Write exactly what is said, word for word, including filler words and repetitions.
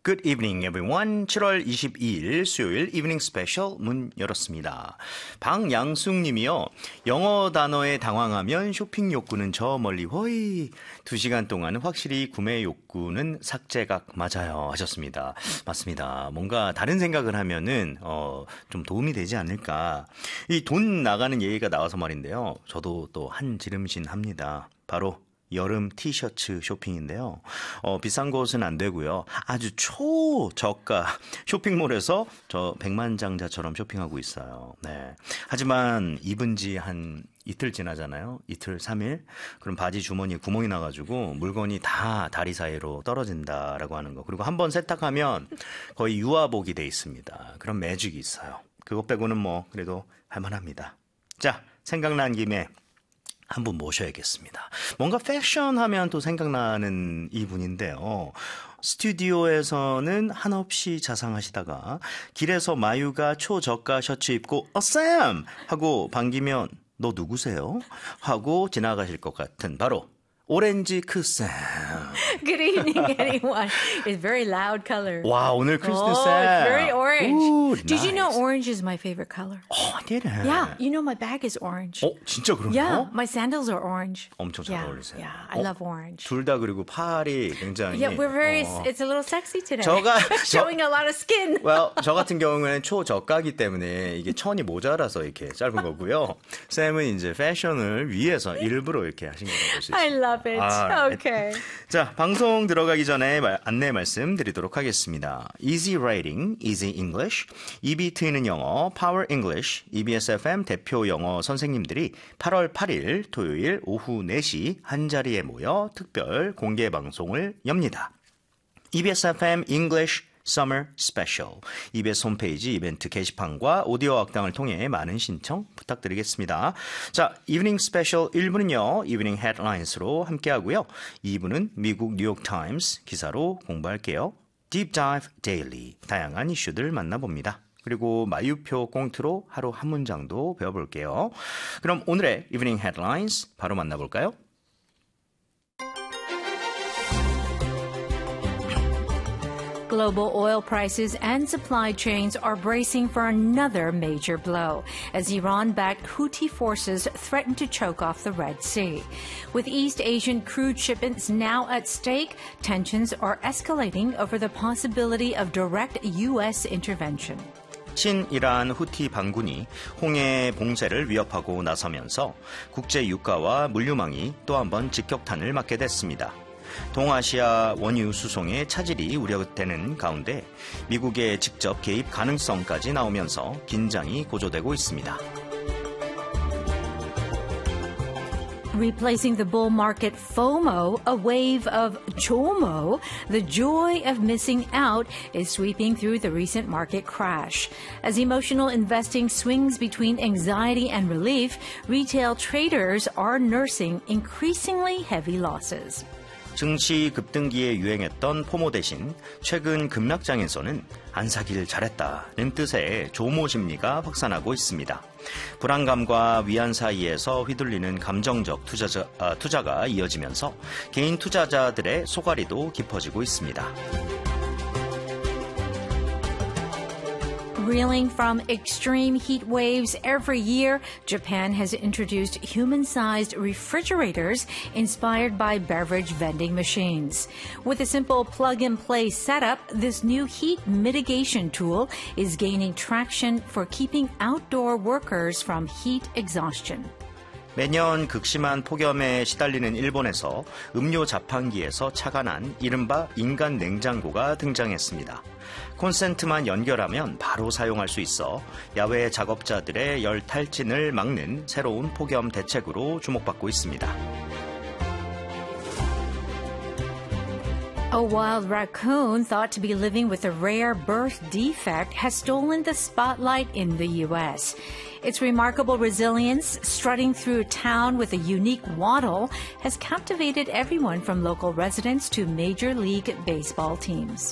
Good evening, everyone. 칠월 이십이일 수요일 이브닝 스페셜 문 열었습니다. 방양숙님이요. 영어 단어에 당황하면 쇼핑 욕구는 저 멀리 허이. 두 시간 동안 확실히 구매 욕구는 삭제각 맞아요 하셨습니다. 맞습니다. 뭔가 다른 생각을 하면은 어, 좀 도움이 되지 않을까. 이 돈 나가는 얘기가 나와서 말인데요. 저도 또 한 지름신 합니다. 바로 여름 티셔츠 쇼핑인데요. 어, 비싼 곳은 안 되고요. 아주 초저가 쇼핑몰에서 저 백만장자처럼 쇼핑하고 있어요. 네. 하지만 입은 지 한 이틀 지나잖아요. 이틀, 삼일. 그럼 바지 주머니에 구멍이 나가지고 물건이 다 다리 사이로 떨어진다라고 하는 거. 그리고 한번 세탁하면 거의 유아복이 돼 있습니다. 그런 매직이 있어요. 그것 빼고는 뭐 그래도 할만합니다. 자, 생각난 김에 한 분 모셔야겠습니다. 뭔가 패션 하면 또 생각나는 이분인데요. 스튜디오에서는 한없이 자상하시다가 길에서 마유가 초저가 셔츠 입고 어, 쌤! 하고 반기면 너 누구세요? 하고 지나가실 것 같은 바로 오렌지 크쌤. Good evening, everyone. It's very loud color. 와, 오늘 크리스틴 oh, 쌤. it's very orange. Ooh, Did nice. you know orange is my favorite color? Oh, I didn't. Yeah, you know my bag is orange. 어, 진짜 그러네요? Yeah, my sandals are orange. 엄청 잘 yeah, 어울리세요. Yeah, I 어, love orange. 둘 다 그리고 팔이 굉장히. Yeah, we're very. 어. It's a little sexy today. 저가 showing a lot of skin. well, 저 같은 경우에는 초저가기 때문에 이게 천이 모자라서 이렇게 짧은 거고요. 쌤은 이제 패션을 위해서 일부러 이렇게 하신 거라고 볼 수 있습니다. I love it. 아, okay. 자, 방송 들어가기 전에 안내 말씀드리도록 하겠습니다. Easy Writing, Easy English, 입이 트이는 영어, Power English, 이비에스 에프엠 대표 영어 선생님들이 팔월 팔일 토요일 오후 네 시 한자리에 모여 특별 공개 방송을 엽니다. 이비에스 에프엠 English Summer Special. 이비에스 홈페이지 이벤트 게시판과 오디오 학당을 통해 많은 신청 부탁드리겠습니다. 자, 이브닝 스페셜 일 부는요. 이브닝 헤드라인스로 함께하고요. 이 부는 미국 뉴욕타임스 기사로 공부할게요. Deep Dive Daily. 다양한 이슈들 만나봅니다. 그리고 마유표 꽁트로 하루 한 문장도 배워볼게요. 그럼 오늘의 이브닝 헤드라인스 바로 만나볼까요? Global oil prices and supply chains are bracing for another major blow as Iran-backed Houthi forces threaten to choke off the Red Sea. With East Asian crude shipments now at stake, tensions are escalating over the possibility of direct U S intervention. 친이란 후티 반군이 홍해 봉쇄를 위협하고 나서면서 국제 유가와 물류망이 또 한 번 직격탄을 맞게 됐습니다. 동아시아 원유 수송의 차질이 우려되는 가운데 미국의 직접 개입 가능성까지 나오면서 긴장이 고조되고 있습니다. Replacing the bull market FOMO, a wave of JOMO, the joy of missing out, is sweeping through the recent market crash. As emotional investing swings between anxiety and relief, retail traders are nursing increasingly heavy losses. 증시 급등기에 유행했던 포모 대신 최근 급락장에서는 안 사길 잘했다는 뜻의 조모 심리가 확산하고 있습니다. 불안감과 위안 사이에서 휘둘리는 감정적 투자자, 아, 투자가 이어지면서 개인 투자자들의 소갈이도 깊어지고 있습니다. Reeling from extreme heat waves every year, Japan has introduced human-sized refrigerators inspired by beverage vending machines. With a simple plug-and-play setup, this new heat mitigation tool is gaining traction for keeping outdoor workers from heat exhaustion. 매년 극심한 폭염에 시달리는 일본에서 음료 자판기에서 차가 난 이른바 인간 냉장고가 등장했습니다. 콘센트만 연결하면 바로 사용할 수 있어 야외 작업자들의 열 탈진을 막는 새로운 폭염 대책으로 주목받고 있습니다. A wild raccoon thought to be living with a rare birth defect has stolen the spotlight in the U S. Its remarkable resilience, strutting through town with a unique waddle, has captivated everyone from local residents to Major League Baseball teams.